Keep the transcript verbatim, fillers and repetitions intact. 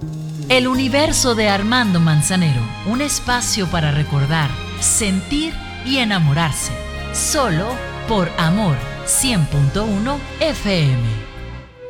El universo de Armando Manzanero, un espacio para recordar, sentir y enamorarse. Solo por Amor cien punto uno F M.